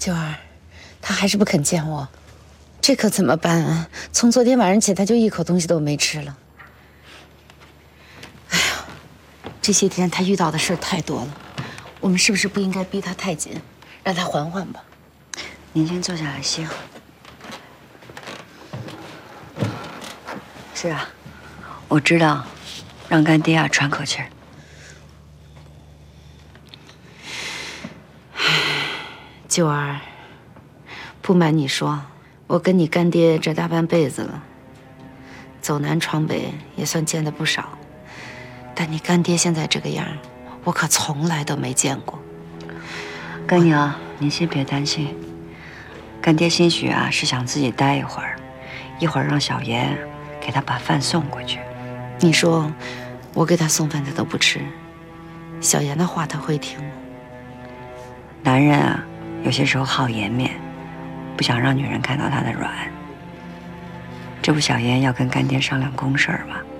九儿，他还是不肯见我，这可怎么办啊？从昨天晚上起，他就一口东西都没吃了。哎呀，这些天他遇到的事太多了，我们是不是不应该逼他太紧，让他缓缓吧？ 您先坐下来歇会儿。是啊，我知道，让干爹啊喘口气儿。 九儿，不瞒你说，我跟你干爹这大半辈子了，走南闯北也算见得不少，但你干爹现在这个样，我可从来都没见过。 干娘，您先别担心，干爹兴许啊是想自己待一会儿，一会儿让小妍给他把饭送过去。 你说，我给他送饭他都不吃，小妍的话他会听吗？ 男人啊，有些时候好颜面，不想让女人看到他的软。这不，小妍要跟干爹商量公事吗？